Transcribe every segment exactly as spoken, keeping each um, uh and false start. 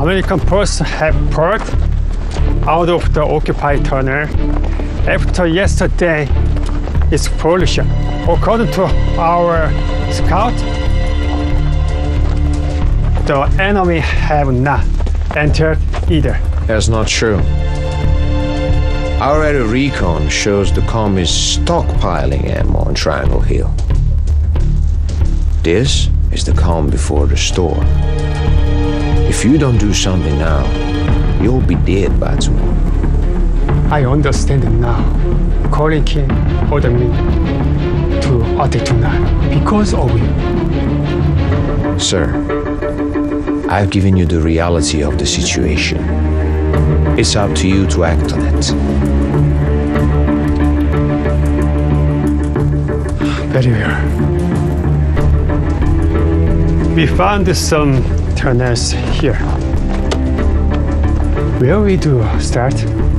American forces have poured out of the occupied tunnel after yesterday's explosion. According to our scout, the enemy have not entered either. That's not true. Our radar recon shows the comm is stockpiling ammo on Triangle Hill. This is the calm before the storm. If you don't do something now, you'll be dead by tomorrow. I understand now. Colin King ordered me to attack tonight because of you. Sir, I've given you the reality of the situation. It's up to you to act on it. Very well. We found some tunnels here. Where we do start?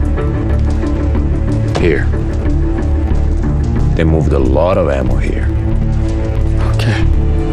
Here. They moved a lot of ammo here. Okay.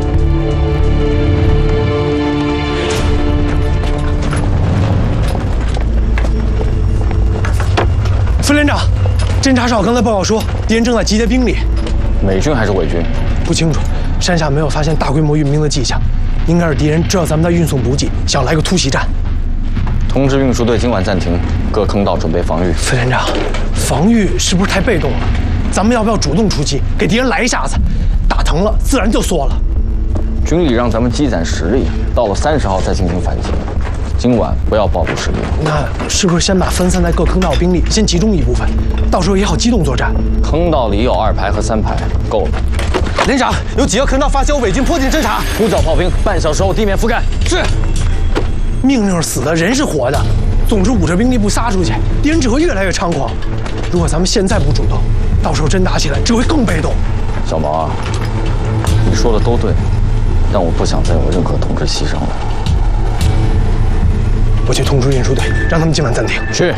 副连长，侦察哨刚才报告说，敌人正在集结兵力。 美军还是伪军？ 不清楚，山下没有发现大规模运兵的迹象，应该是敌人知道咱们在运送补给，想来个突袭战。 通知运输队今晚暂停，各坑道准备防御。 副连长，防御是不是太被动了？咱们要不要主动出击，给敌人来一下子？打疼了，自然就缩了。 军里让咱们积攒实力，到了三十号再进行反击。今晚不要暴露实力。 那是不是先把分散在各坑道兵力先集中一部分，到时候也好机动作战？ 坑道里有二排和三排，够了。 连长，有几个坑道发现有伪军迫近侦察， 呼叫炮兵，半小时后地面覆盖。 是。命令是死的，人是活的。总之，捂着兵力不撒出去，敌人只会越来越猖狂。如果咱们现在不主动，到时候真打起来，只会更被动。 小毛啊，你说的都对，但我不想再有任何同志牺牲了。 我去通知运输队，让他们今晚暂停。 去。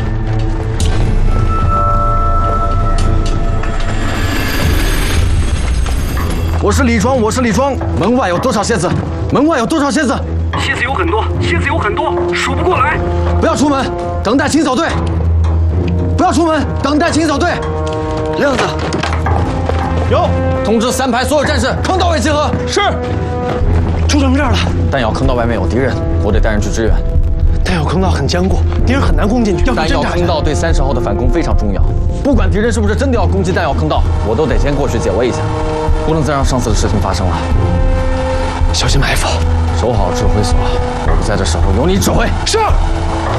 我是李庄，我是李庄。门外有多少蝎子？门外有多少蝎子？ 蝎子有很多，蝎子有很多，数不过来。 不要出门，等待清扫队。不要出门，等待清扫队。亮子， 有通知三排所有战士，坑道位集合。 是。出什么事儿了？ 弹药坑道外面有敌人，我得带人去支援。 弹药坑道很坚固，敌人很难攻进去。 弹药坑道对三十号的反攻非常重要，不管敌人是不是真的要攻击弹药坑道，我都得先过去解围一下，不能再让上次的事情发生了。 小心埋伏， 守好指挥所，我不在的时候由你指挥。 是。